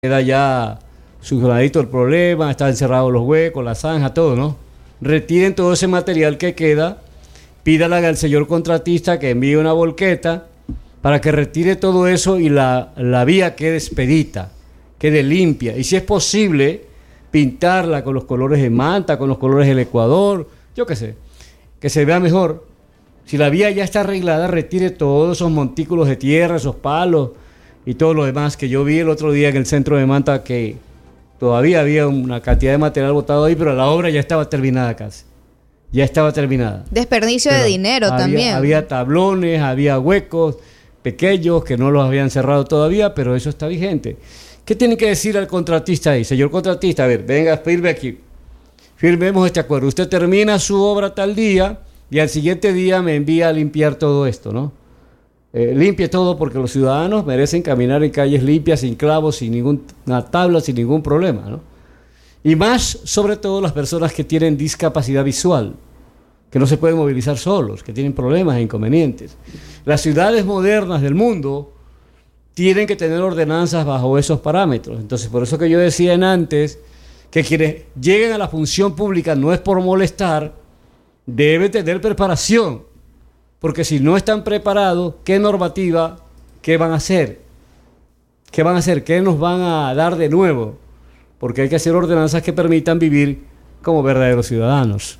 queda ya solucionadito el problema, están cerrados los huecos, la zanja, todo, ¿no? Retiren todo ese material que queda, pídale al señor contratista que envíe una volqueta para que retire todo eso y la vía quede expedita, quede limpia. Y si es posible, pintarla con los colores de Manta, con los colores del Ecuador, yo qué sé, que se vea mejor. Si la vía ya está arreglada, retire todos esos montículos de tierra, esos palos y todo lo demás que yo vi el otro día en el centro de Manta, que todavía había una cantidad de material botado ahí, pero la obra ya estaba terminada casi. Ya estaba terminada. Desperdicio pero de dinero también. Había tablones, había huecos pequeños que no los habían cerrado todavía, pero eso está vigente. ¿Qué tiene que decir al contratista ahí? Señor contratista, a ver, venga, firme aquí. Firmemos este acuerdo. Usted termina su obra tal día y al siguiente día me envía a limpiar todo esto, ¿no? Limpie todo porque los ciudadanos merecen caminar en calles limpias, sin clavos, sin ninguna tabla, sin ningún problema, ¿no? Y más, sobre todo, las personas que tienen discapacidad visual, que no se pueden movilizar solos, que tienen problemas e inconvenientes. Las ciudades modernas del mundo tienen que tener ordenanzas bajo esos parámetros. Entonces, por eso que yo decía antes que quienes lleguen a la función pública no es por molestar, deben tener preparación. Porque si no están preparados, ¿qué normativa, qué van a hacer? ¿Qué van a hacer? ¿Qué nos van a dar de nuevo? Porque hay que hacer ordenanzas que permitan vivir como verdaderos ciudadanos.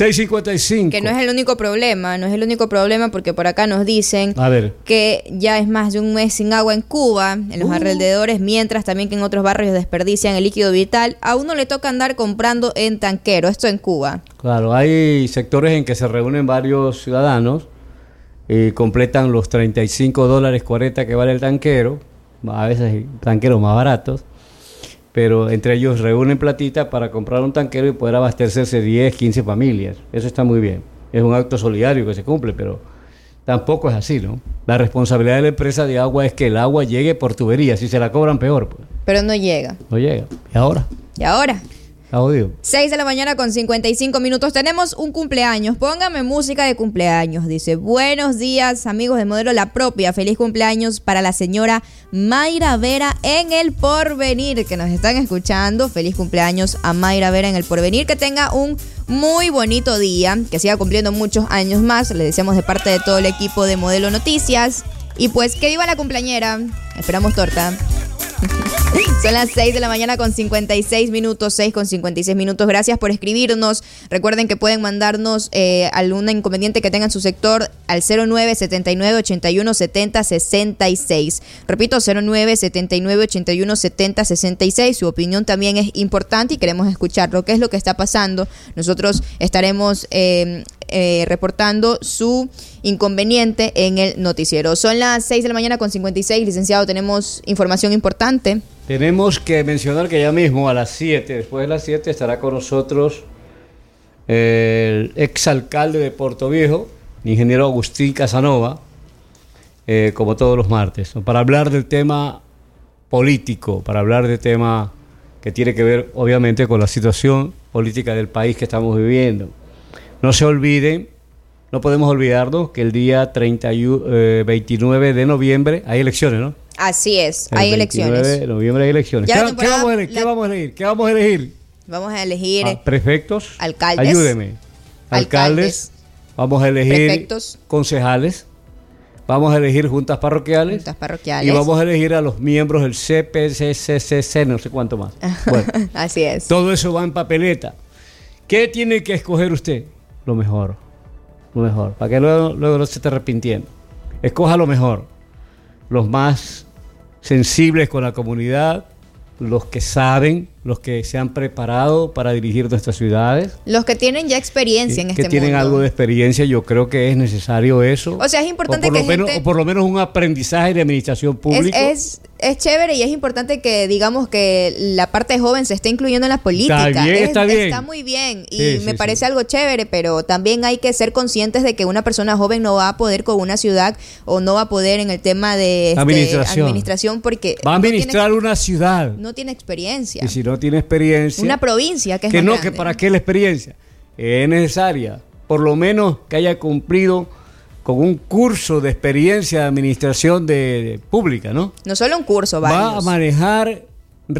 6:55. Que no es el único problema, porque por acá nos dicen que ya es más de un mes sin agua en Cuba, en los alrededores, mientras también que en otros barrios desperdician el líquido vital. A uno le toca andar comprando en tanquero, esto en Cuba. Claro, hay sectores en que se reúnen varios ciudadanos y completan los $35.40 que vale el tanquero, a veces hay tanqueros más baratos, pero entre ellos reúnen platita para comprar un tanquero y poder abastecerse 10, 15 familias. Eso está muy bien. Es un acto solidario que se cumple, pero tampoco es así, ¿no? La responsabilidad de la empresa de agua es que el agua llegue por tubería. Si se la cobran, peor, pues. Pero no llega. No llega. ¿Y ahora? ¿Y ahora? Audio. 6:55 a.m. Tenemos un cumpleaños. Póngame música de cumpleaños. Dice, buenos días, amigos de Modelo La Propia. Feliz cumpleaños para la señora Mayra Vera en El Porvenir, que nos están escuchando. Feliz cumpleaños a Mayra Vera en El Porvenir. Que tenga un muy bonito día, que siga cumpliendo muchos años más. Le deseamos de parte de todo el equipo de Modelo Noticias. Y pues, que viva la cumpleañera. Esperamos torta. Son las 6:56 a.m. Gracias por escribirnos. Recuerden que pueden mandarnos algún inconveniente que tengan en su sector al 0979-8170-66. Repito, 0979-8170-66. Su opinión también es importante y queremos escucharlo. ¿Qué es lo que está pasando? Nosotros estaremos reportando su inconveniente en el noticiero. Son las 6:56 a.m. Licenciado, tenemos información importante. Tenemos que mencionar que ya mismo a las 7, después de las 7, estará con nosotros el exalcalde de Puerto Viejo, ingeniero Agustín Casanova, como todos los martes, ¿no? Para hablar del tema político, para hablar del tema que tiene que ver obviamente con la situación política del país que estamos viviendo. No se olviden, no podemos olvidarnos que el día 29 de noviembre hay elecciones, ¿no? Así es, hay elecciones. El 29 de noviembre hay elecciones. ¿Qué vamos a elegir? ¿Qué vamos a elegir? Vamos a elegir prefectos, alcaldes. Ayúdeme. Alcaldes. Vamos a elegir prefectos, concejales. Vamos a elegir juntas parroquiales. Y vamos a elegir a los miembros del CPCCC, no sé cuánto más. Bueno, así es. Todo eso va en papeleta. ¿Qué tiene que escoger usted? Lo mejor. Para que luego no se esté arrepintiendo. Escoja lo mejor. Los más sensibles con la comunidad, los que saben, los que se han preparado para dirigir nuestras ciudades. Los que tienen ya experiencia en este mundo. Que tienen algo de experiencia, yo creo que es necesario eso. O sea, es importante o por lo menos un aprendizaje de administración pública. Es chévere y es importante que digamos que la parte joven se esté incluyendo en la política. Está bien. Está muy bien y me parece algo chévere, pero también hay que ser conscientes de que una persona joven no va a poder con una ciudad o no va a poder en el tema de administración porque va a administrar una ciudad. No tiene experiencia. Y si no tiene experiencia. Una provincia que es que más no, grande. que para qué la experiencia es necesaria, por lo menos que haya cumplido con un curso de experiencia de administración pública, ¿no? No solo un curso, varios. Va a manejar